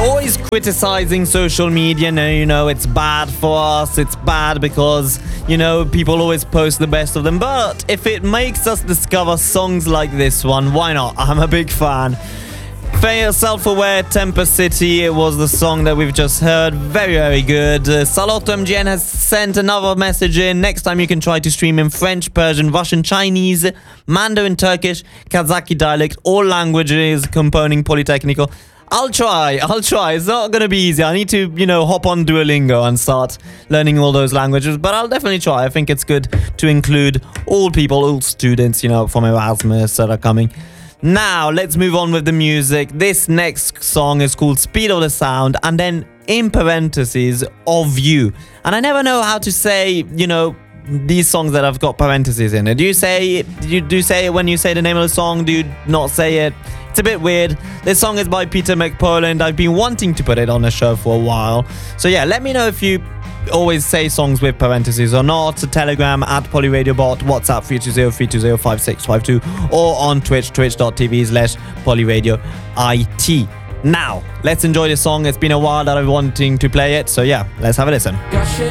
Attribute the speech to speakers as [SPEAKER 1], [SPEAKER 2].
[SPEAKER 1] always criticizing social media. No, you know, it's bad for us. It's bad because, you know, people always post the best of them. But if it makes us discover songs like this one, why not? I'm a big fan. Self-Aware, Temper City, it was the song that we've just heard. Very, very good. Salotto MGN has sent another message in. Next time you can try to stream in French, Persian, Russian, Chinese, Mandarin, Turkish, Kazakh dialect, all languages composing Polytechnical. I'll try. It's not going to be easy. I need to, you know, hop on Duolingo and start learning all those languages. But I'll definitely try. I think it's good to include all people, all students, you know, from Erasmus that are coming. Now, let's move on with the music. This next song is called Speed of the Sound, and then in parentheses, Of You. And I never know how to say, you know, these songs that have got parentheses in it. Do you say it when you say the name of the song? Do you not say it? It's a bit weird. This song is by Peter McPoland. I've been wanting to put it on the show for a while. So yeah, let me know if you always say songs with parentheses or not. Telegram at PolyRadioBot, WhatsApp 320-320-5652, or on Twitch, twitch.tv/PolyRadioIT. Now, let's enjoy this song. It's been a while that I've been wanting to play it, so yeah, let's have a listen.